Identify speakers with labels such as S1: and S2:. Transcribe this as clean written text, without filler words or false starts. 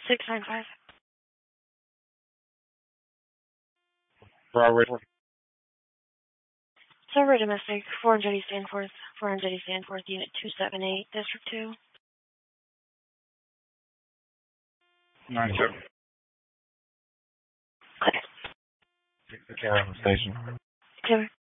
S1: 695.
S2: Broward.
S1: Silver Domestic, 400 East Danforth, 400 East Danforth, Unit 278, District 2.
S2: 97.
S1: Okay.
S2: Take the care of the station.
S1: Taylor.